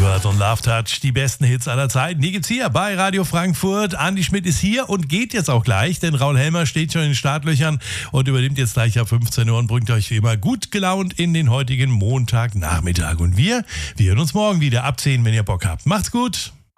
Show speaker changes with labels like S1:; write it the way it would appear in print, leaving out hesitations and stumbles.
S1: Stewart und Love Touch, die besten Hits aller Zeiten. Die gibt's hier bei Radio Frankfurt. Andi Schmidt ist hier und geht jetzt auch gleich, denn Raul Helmer steht schon in den Startlöchern und übernimmt jetzt gleich ab 15 Uhr und bringt euch wie immer gut gelaunt in den heutigen Montagnachmittag. Und wir hören uns morgen wieder ab 10, wenn ihr Bock habt. Macht's gut!